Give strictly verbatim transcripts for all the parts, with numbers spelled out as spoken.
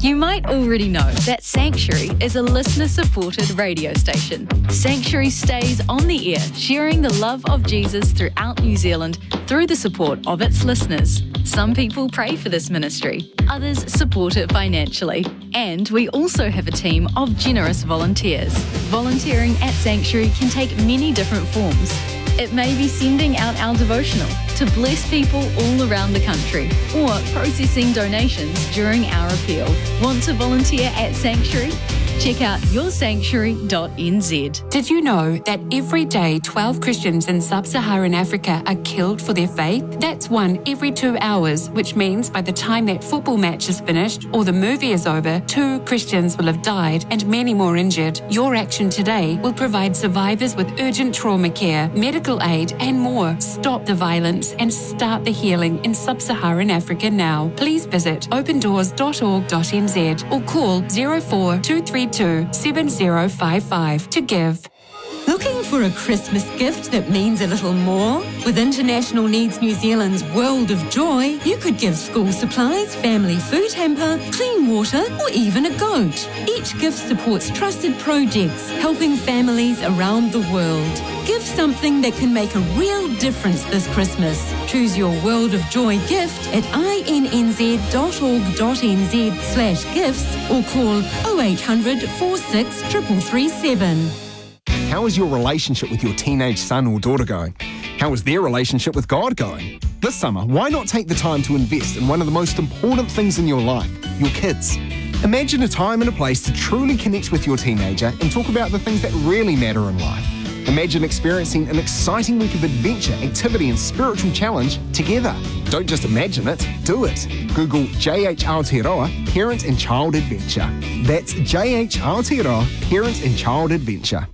You might already know that Sanctuary is a listener-supported radio station. Sanctuary stays on the air, sharing the love of Jesus throughout New Zealand through the support of its listeners. Some people pray for this ministry, others support it financially. And we also have a team of generous volunteers. Volunteering at Sanctuary can take many different forms. It may be sending out our devotional to bless people all around the country, or processing donations during our appeal. Want to volunteer at Sanctuary? Check out your sanctuary dot n z. Did you know that every day twelve Christians in sub-Saharan Africa are killed for their faith? That's one every two hours, which means by the time that football match is finished or the movie is over, two Christians will have died and many more injured. Your action today will provide survivors with urgent trauma care, medical aid and more. Stop the violence and start the healing in sub-Saharan Africa now. Please visit open doors dot org dot n z or call zero four two three two seven zero five five to give. Looking for a Christmas gift that means a little more? With International Needs New Zealand's World of Joy, you could give school supplies, family food hamper, clean water, or even a goat. Each gift supports trusted projects, helping families around the world. Give something that can make a real difference this Christmas. Choose your World of Joy gift at i n n z dot org dot n z slash gifts or call oh eight hundred, four six, three three three seven. How is your relationship with your teenage son or daughter going? How is their relationship with God going? This summer, why not take the time to invest in one of the most important things in your life, your kids? Imagine a time and a place to truly connect with your teenager and talk about the things that really matter in life. Imagine experiencing an exciting week of adventure, activity and spiritual challenge together. Don't just imagine it, do it. Google J H Aotearoa Parent and Child Adventure. That's J H Aotearoa Parent and Child Adventure.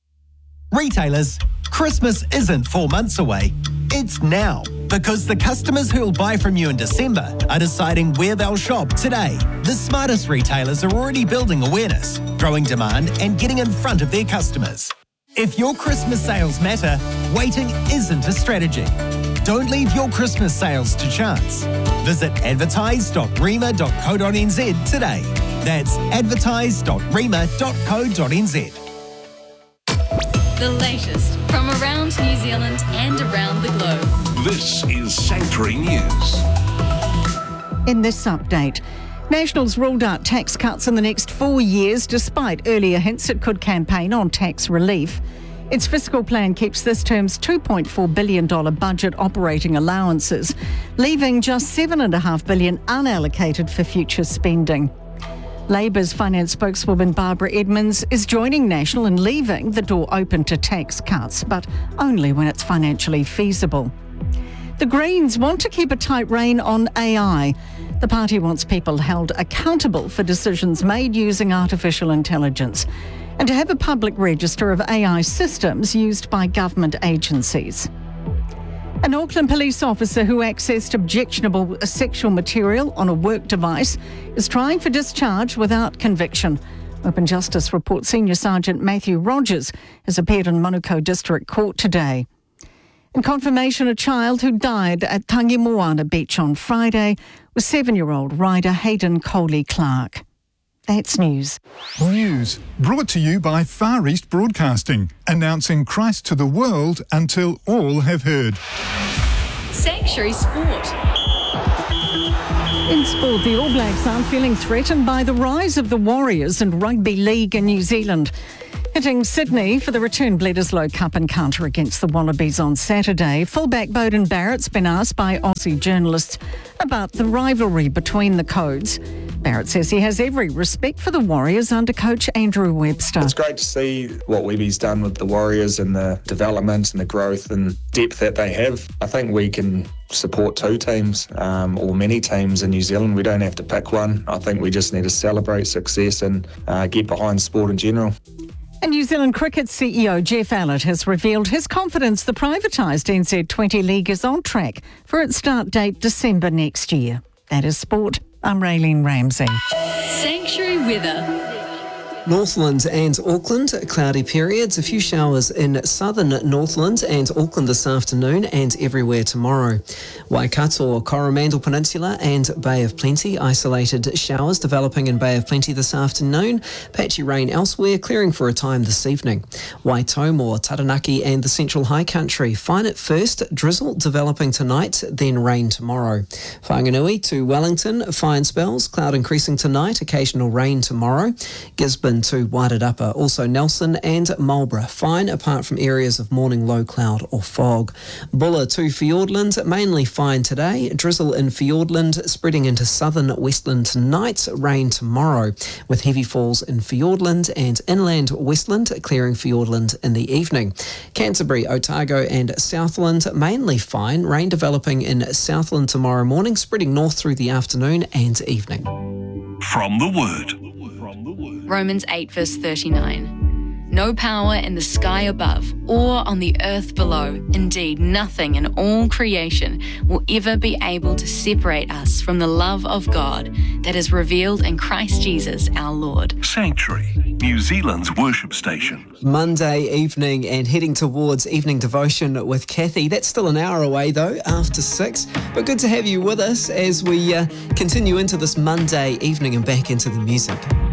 Retailers, Christmas isn't four months away. It's now, because the customers who'll buy from you in December are deciding where they'll shop today. The smartest retailers are already building awareness, growing demand and getting in front of their customers. If your Christmas sales matter, waiting isn't a strategy. Don't leave your Christmas sales to chance. Visit advertise dot rema dot co dot n z today. That's advertise dot rema dot co dot n z. The latest from around New Zealand and around the globe. This is Sanctuary News. In this update, Nationals ruled out tax cuts in the next four years despite earlier hints it could campaign on tax relief. Its fiscal plan keeps this term's two point four billion dollars budget operating allowances, leaving just seven point five billion dollars unallocated for future spending. Labour's finance spokeswoman Barbara Edmonds is joining National in leaving the door open to tax cuts, but only when it's financially feasible. The Greens want to keep a tight rein on A I. The party wants people held accountable for decisions made using artificial intelligence and to have a public register of A I systems used by government agencies. An Auckland police officer who accessed objectionable sexual material on a work device is trying for discharge without conviction. Open Justice reports Senior Sergeant Matthew Rogers has appeared in Manukau District Court today. In confirmation, a child who died at Tangi Moana Beach on Friday was seven-year-old rider Hayden Coley-Clark. That's news. News brought to you by Far East Broadcasting, announcing Christ to the world until all have heard. Sanctuary Sport. In sport, the All Blacks aren't feeling threatened by the rise of the Warriors and Rugby League in New Zealand. Hitting Sydney for the return Bledisloe Cup encounter against the Wallabies on Saturday, fullback Beauden Barrett's been asked by Aussie journalists about the rivalry between the codes. Barrett says he has every respect for the Warriors under coach Andrew Webster. It's great to see what Webby's done with the Warriors and the development and the growth and depth that they have. I think we can support two teams um, or many teams in New Zealand. We don't have to pick one. I think we just need to celebrate success and uh, get behind sport in general. And New Zealand Cricket C E O Jeff Allett has revealed his confidence the privatised N Z twenty League is on track for its start date December next year. That is sport. I'm Raylene Ramsey. Sanctuary weather. Northland and Auckland, cloudy periods. A few showers in southern Northland and Auckland this afternoon and everywhere tomorrow. Waikato, Coromandel Peninsula and Bay of Plenty, isolated showers developing in Bay of Plenty this afternoon. Patchy rain elsewhere, clearing for a time this evening. Waitomo, Taranaki and the Central High Country, fine at first, drizzle developing tonight, then rain tomorrow. Whanganui to Wellington, fine spells, cloud increasing tonight, occasional rain tomorrow. Gisborne to Wairarapa, also Nelson and Marlborough, fine apart from areas of morning low cloud or fog. Bulla to Fiordland, mainly fine today, drizzle in Fiordland, spreading into southern Westland tonight, rain tomorrow, with heavy falls in Fiordland and inland Westland, clearing Fiordland in the evening. Canterbury, Otago and Southland, mainly fine, rain developing in Southland tomorrow morning, spreading north through the afternoon and evening. From the Word. Romans eight verse thirty-nine. No power in the sky above or on the earth below, indeed nothing in all creation, will ever be able to separate us from the love of God that is revealed in Christ Jesus our Lord. Sanctuary, New Zealand's worship station. Monday evening and heading towards evening devotion with Kathy. That's still an hour away though, after six. But good to have you with us as we uh, continue into this Monday evening and back into the music.